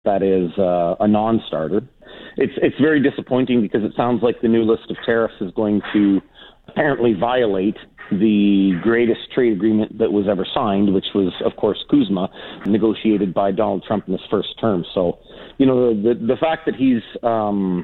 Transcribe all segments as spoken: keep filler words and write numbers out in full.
that is uh, a non-starter. It's it's very disappointing because it sounds like the new list of tariffs is going to apparently violate the greatest trade agreement that was ever signed, which was, of course, CUSMA, negotiated by Donald Trump in his first term. So, you know, the the fact that he's um,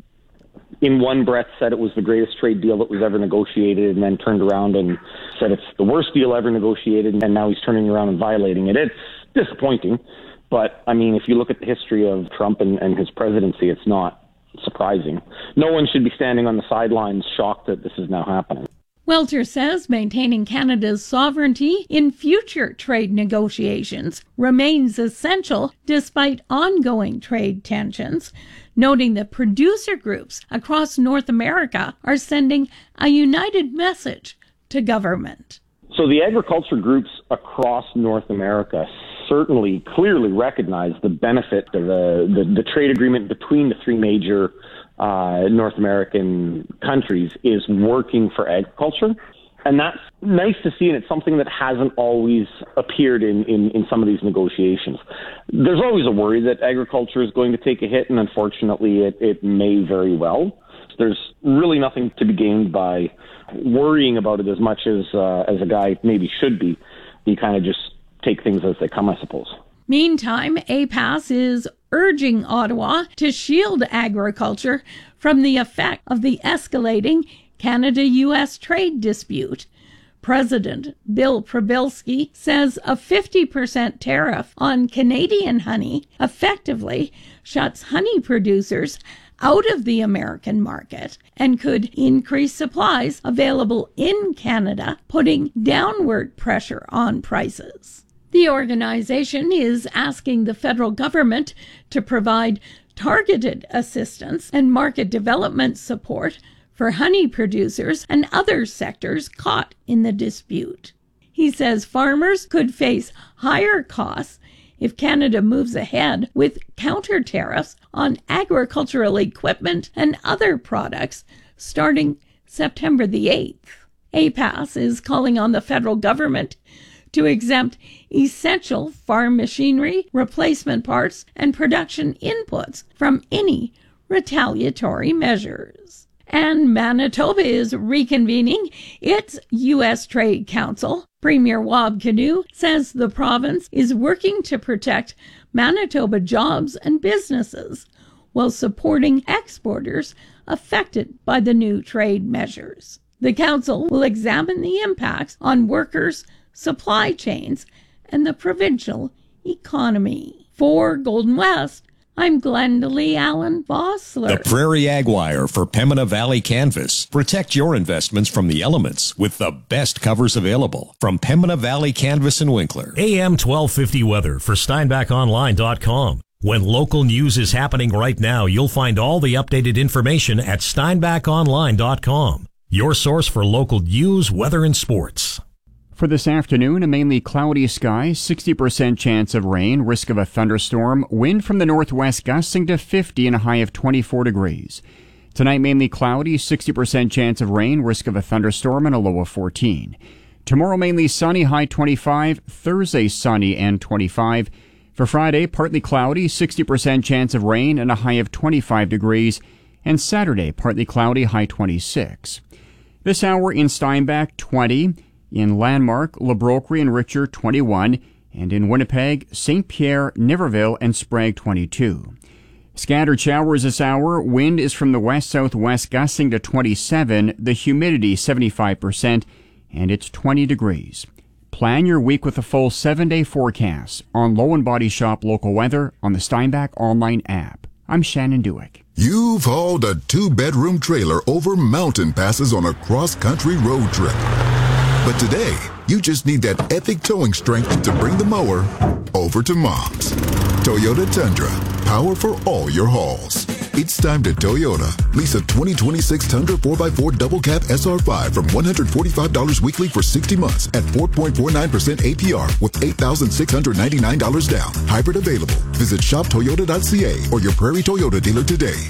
in one breath said it was the greatest trade deal that was ever negotiated and then turned around and said it's the worst deal ever negotiated, and now he's turning around and violating it. It's disappointing. But, I mean, if you look at the history of Trump and, and his presidency, it's not surprising. No one should be standing on the sidelines shocked that this is now happening. Welter says maintaining Canada's sovereignty in future trade negotiations remains essential despite ongoing trade tensions, noting that producer groups across North America are sending a united message to government. So the agriculture groups across North America certainly clearly recognize the benefit of the, the, the trade agreement between the three major uh, North American countries is working for agriculture. And that's nice to see, and it's something that hasn't always appeared in, in, in some of these negotiations. There's always a worry that agriculture is going to take a hit, and unfortunately it, it may very well. There's really nothing to be gained by worrying about it as much as uh, as a guy maybe should be. You kind of just take things as they come, I suppose. Meantime, A P A S is urging Ottawa to shield agriculture from the effect of the escalating Canada-U S trade dispute. President Bill Przybylski says a fifty percent tariff on Canadian honey effectively shuts honey producers out of the American market and could increase supplies available in Canada, putting downward pressure on prices. The organization is asking the federal government to provide targeted assistance and market development support for honey producers and other sectors caught in the dispute. He says farmers could face higher costs if Canada moves ahead with counter tariffs on agricultural equipment and other products starting September the eighth. A P A S is calling on the federal government to exempt essential farm machinery, replacement parts, and production inputs from any retaliatory measures. And Manitoba is reconvening its U S Trade Council. Premier Wab Kinew says the province is working to protect Manitoba jobs and businesses while supporting exporters affected by the new trade measures. The council will examine the impacts on workers, supply chains, and the provincial economy. For Golden West, I'm Glendalee Allen Vossler. The Prairie Ag Wire for Pembina Valley Canvas. Protect your investments from the elements with the best covers available from Pembina Valley Canvas and Winkler. A M twelve fifty weather for Steinbach Online dot com. When local news is happening right now, you'll find all the updated information at Steinbach Online dot com. Your source for local news, weather, and sports. For this afternoon, a mainly cloudy sky, sixty percent chance of rain, risk of a thunderstorm, wind from the northwest gusting to fifty and a high of twenty-four degrees. Tonight, mainly cloudy, sixty percent chance of rain, risk of a thunderstorm, and a low of fourteen. Tomorrow, mainly sunny, high twenty-five. Thursday, sunny and twenty-five. For Friday, partly cloudy, sixty percent chance of rain, and a high of twenty-five degrees. And Saturday, partly cloudy, high twenty-six. This hour in Steinbach, twenty. In Landmark, Le Brocquerie and Richer, twenty-one, and in Winnipeg, Saint Pierre, Niverville, and Sprague, twenty-two. Scattered showers this hour. Wind is from the west-southwest gusting to twenty-seven, the humidity seventy-five percent, and it's twenty degrees. Plan your week with a full seven-day forecast on Low and Body Shop Local Weather on the Steinbach Online app. I'm Shannon Dewick. You've hauled a two-bedroom trailer over mountain passes on a cross-country road trip. But today, you just need that epic towing strength to bring the mower over to Mom's. Toyota Tundra, power for all your hauls. It's time to Toyota. Lease a twenty twenty-six Tundra four by four Double Cab S R five from one hundred forty-five dollars weekly for sixty months at four point four nine percent A P R with eight thousand six hundred ninety-nine dollars down. Hybrid available. Visit shop toyota dot c a or your Prairie Toyota dealer today.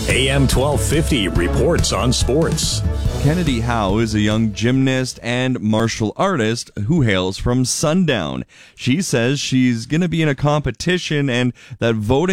A M twelve fifty reports on sports. Kennedy Howe is a young gymnast and martial artist who hails from Sundown. She says she's going to be in a competition and that voting